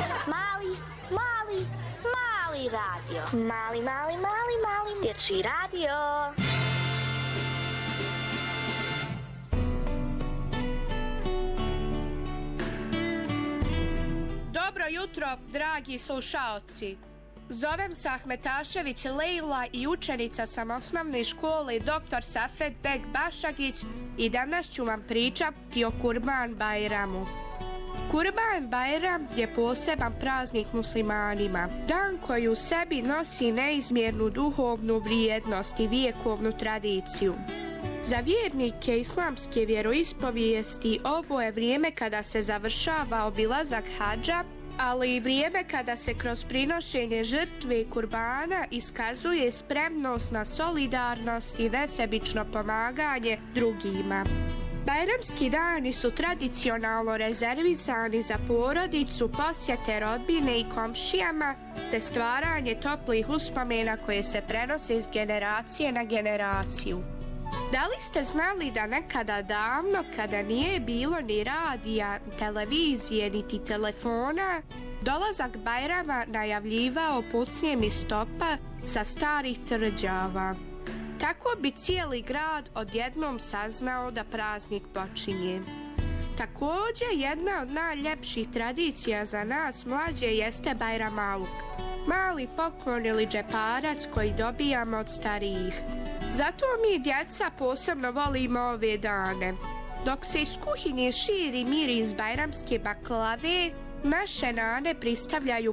Mali radio. Mali dječji radio. Dobro jutro, dragi slušaoci. Zovem se Ahmetašević Lejla i učenica sam osnovne škole Dr. Safet Beg Bašagić i danas ću vam pričati o Kurban Bajramu. Kurban Bajram je poseban praznik muslimanima, dan koji u sebi nosi neizmjernu duhovnu vrijednost i vjekovnu tradiciju. Za vjernike islamske vjeroispovijesti ovo je vrijeme kada se završava obilazak hadža, ali i vrijeme kada se kroz prinošenje žrtve kurbana iskazuje spremnost na solidarnost i nesebično pomaganje drugima. Bajramski dani su tradicionalno rezervisani za porodicu, posjete rodbine i komšijama, te stvaranje toplih uspomena koje se prenose iz generacije na generaciju. Da li ste znali da nekada davno, kada nije bilo ni radija, televizije, niti telefona, dolazak Bajrama najavljivao pucnjem iz topa sa starih tvrđava? Tako bi cijeli grad odjednom saznao da praznik počinje. Također, jedna od najljepših tradicija za nas mlađe jeste Bajramauk, mali poklon ili džeparac koji dobijamo od starijih. Zato mi djeca posebno volimo ove dane. Dok se iz kuhinje širi miris bajramske baklave, naše nane pristavljaju